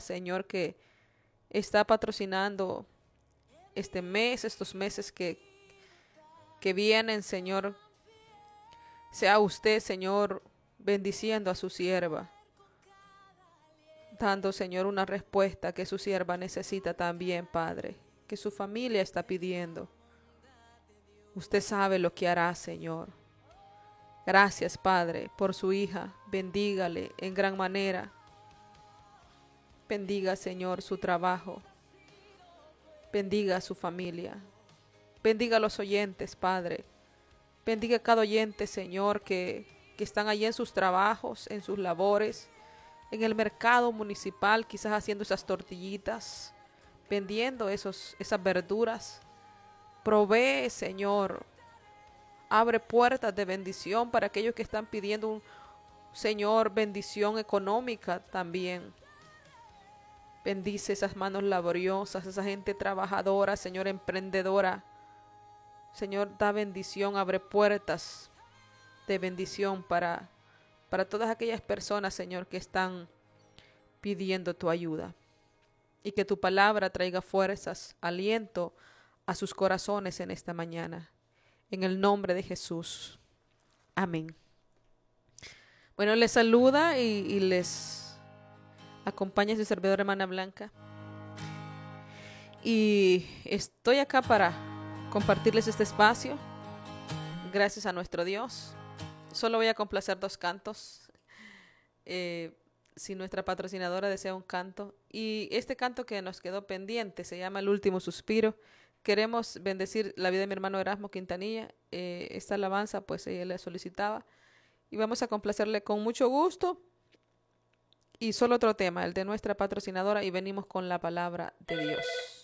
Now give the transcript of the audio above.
Señor, que está patrocinando este mes, estos meses que vienen, Señor. Sea usted, Señor, bendiciendo a su sierva, dando, Señor, una respuesta que su sierva necesita también, Padre, que su familia está pidiendo. Usted sabe lo que hará, Señor. Gracias, Padre, por su hija. Bendígale en gran manera. Bendiga, Señor, su trabajo. Bendiga a su familia. Bendiga a los oyentes, Padre. Bendiga a cada oyente, Señor, que están allí en sus trabajos, en sus labores, en el mercado municipal, quizás haciendo esas tortillitas, vendiendo esas verduras. Provee, Señor. Abre puertas de bendición para aquellos que están pidiendo Señor, bendición económica también. Bendice esas manos laboriosas, esa gente trabajadora, Señor, emprendedora. Señor, da bendición, abre puertas de bendición para todas aquellas personas, Señor, que están pidiendo tu ayuda. Y que tu palabra traiga fuerzas, aliento a sus corazones en esta mañana. En el nombre de Jesús. Amén. Bueno, les saluda y les acompaña su servidora hermana Blanca. Y estoy acá para compartirles este espacio. Gracias a nuestro Dios. Solo voy a complacer 2 cantos. Si nuestra patrocinadora desea un canto. Y este canto que nos quedó pendiente se llama El Último Suspiro. Queremos bendecir la vida de mi hermano Erasmo Quintanilla. Esta alabanza pues ella le solicitaba. Y vamos a complacerle con mucho gusto. Y solo otro tema, el de nuestra patrocinadora. Y venimos con la palabra de Dios.